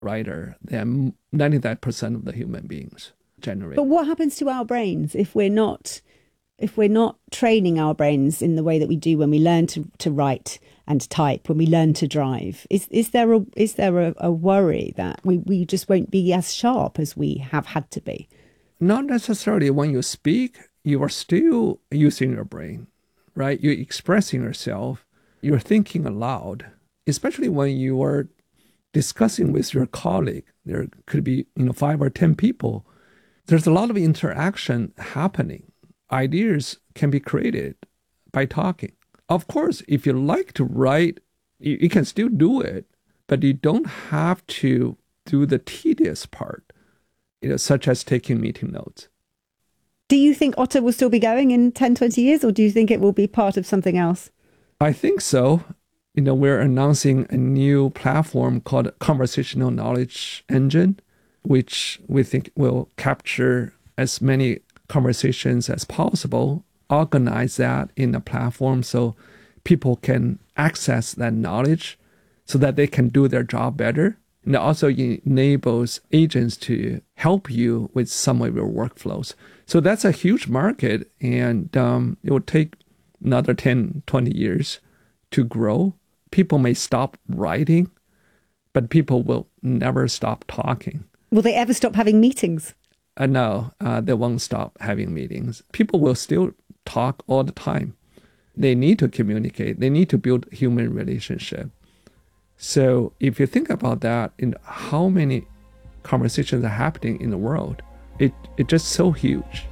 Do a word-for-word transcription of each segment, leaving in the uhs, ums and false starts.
writer than ninety-nine percent of the human beings generate. But what happens to our brains if we're not if we're not training our brains in the way that we do when we learn to, to write and type, when we learn to drive? Is is there a is there a, a worry that we, we just won't be as sharp as we have had to be? Not necessarily. When you speak, you are still using your brain, right? You're expressing yourself. You're thinking aloud, especially when you are discussing with your colleague. There could be, you know, five or ten people. There's a lot of interaction happening. Ideas can be created by talking. Of course, if you like to write, you, you can still do it, but you don't have to do the tedious part, you know, such as taking meeting notes. Do you think Otter will still be going in ten, twenty years, or do you think it will be part of something else? I think so. You know, we're announcing a new platform called Conversational Knowledge Engine, which we think will capture as many conversations as possible, organize that in a platform so people can access that knowledge so that they can do their job better. And it also enables agents to help you with some of your workflows. So that's a huge market, and um, it will take another ten, twenty years to grow. People may stop writing, but people will never stop talking. Will they ever stop having meetings? Uh, no, uh, they won't stop having meetings. People will still talk all the time. They need to communicate. They need to build human relationship. So if you think about that, in how many conversations are happening in the world, it it's just so huge.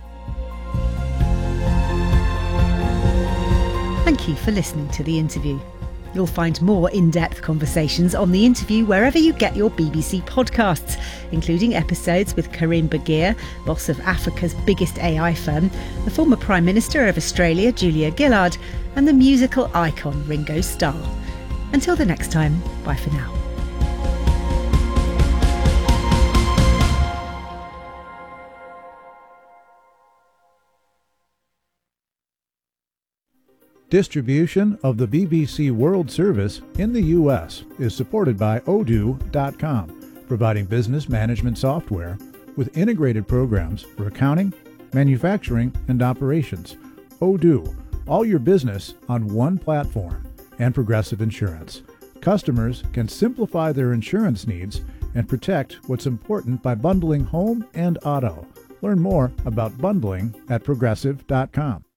Thank you for listening to the interview. You'll find more in-depth conversations on The Interview wherever you get your B B C podcasts, including episodes with Karim Bagir, boss of Africa's biggest A I firm, the former Prime Minister of Australia, Julia Gillard, and the musical icon Ringo Starr. Until the next time, bye for now. Distribution of the B B C World Service in the U S is supported by Odoo dot com, providing business management software with integrated programs for accounting, manufacturing, and operations. Odoo, all your business on one platform, and Progressive Insurance. Customers can simplify their insurance needs and protect what's important by bundling home and auto. Learn more about bundling at Progressive dot com.